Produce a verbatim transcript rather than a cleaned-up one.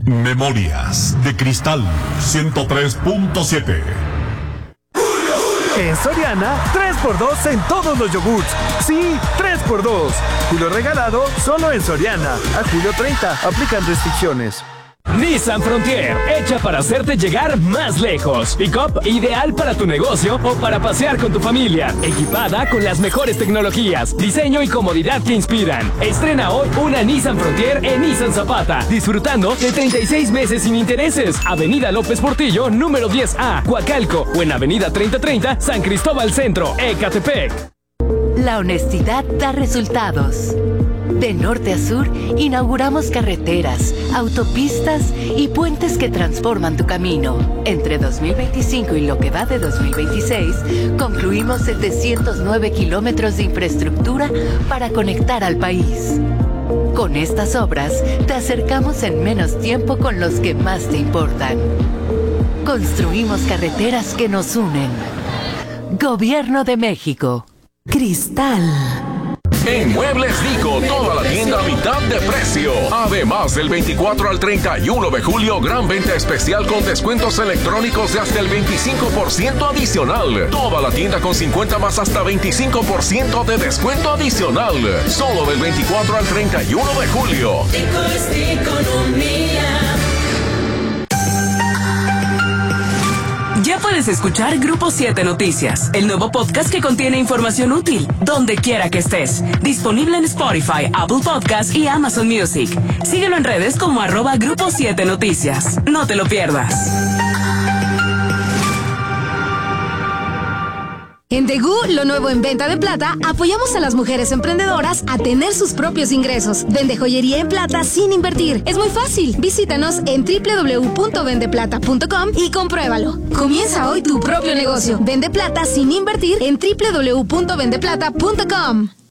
Memorias de Cristal ciento tres punto siete. En Soriana, tres por dos en todos los yogurts. Sí, tres por dos. Julio regalado solo en Soriana. A julio treinta, aplican restricciones. Nissan Frontier, hecha para hacerte llegar más lejos. Pick-up ideal para tu negocio o para pasear con tu familia. Equipada con las mejores tecnologías, diseño y comodidad que inspiran. Estrena hoy una Nissan Frontier en Nissan Zapata, disfrutando de treinta y seis meses sin intereses. Avenida López Portillo, número diez A, Coacalco, o en Avenida treinta treinta, San Cristóbal Centro, Ecatepec. La honestidad da resultados. De norte a sur, inauguramos carreteras, autopistas y puentes que transforman tu camino. Entre dos mil veinticinco y lo que va de dos mil veintiséis, concluimos setecientos nueve kilómetros de infraestructura para conectar al país. Con estas obras, te acercamos en menos tiempo con los que más te importan. Construimos carreteras que nos unen. Gobierno de México. Cristal. En Muebles Dico, toda la tienda a mitad de precio. Además, del veinticuatro al treinta y uno de julio, gran venta especial con descuentos electrónicos de hasta el veinticinco por ciento adicional. Toda la tienda con cincuenta más hasta veinticinco por ciento de descuento adicional. Solo del veinticuatro al treinta y uno de julio. Dico es economía. Ya puedes escuchar Grupo siete Noticias, el nuevo podcast que contiene información útil, donde quiera que estés. Disponible en Spotify, Apple Podcasts y Amazon Music. Síguelo en redes como arroba Grupo siete Noticias. No te lo pierdas. En Degú, lo nuevo en venta de plata, apoyamos a las mujeres emprendedoras a tener sus propios ingresos. Vende joyería en plata sin invertir. Es muy fácil. Visítanos en doble u doble u doble u punto vende plata punto com y compruébalo. Comienza hoy tu propio negocio. Vende plata sin invertir en doble u doble u doble u punto vende plata punto com.